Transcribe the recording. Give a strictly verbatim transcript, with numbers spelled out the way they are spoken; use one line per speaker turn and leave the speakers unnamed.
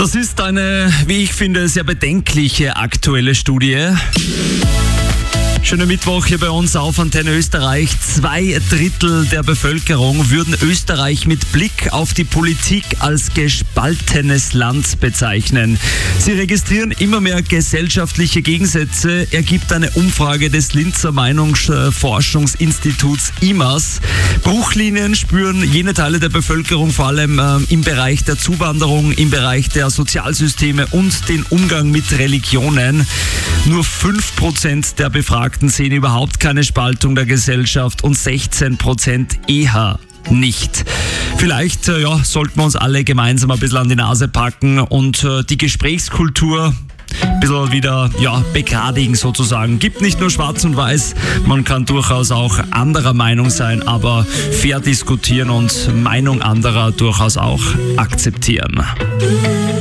Das ist eine, wie ich finde, sehr bedenkliche aktuelle Studie. Schöner Mittwoch hier bei uns auf Antenne Österreich. Zwei Drittel der Bevölkerung würden Österreich mit Blick auf die Politik als gespaltenes Land bezeichnen. Sie registrieren immer mehr gesellschaftliche Gegensätze, ergibt eine Umfrage des Linzer Meinungsforschungsinstituts I M A S. Bruchlinien spüren jene Teile der Bevölkerung, vor allem äh, im Bereich der Zuwanderung, im Bereich der Sozialsysteme und den Umgang mit Religionen. Nur fünf Prozent der Befragten sehen überhaupt keine Spaltung der Gesellschaft und sechzehn Prozent eher nicht. Vielleicht äh, ja, sollten wir uns alle gemeinsam ein bisschen an die Nase packen und äh, die Gesprächskultur ein bisschen wieder ja, begradigen sozusagen. Gibt nicht nur schwarz und weiß, man kann durchaus auch anderer Meinung sein, aber fair diskutieren und Meinung anderer durchaus auch akzeptieren.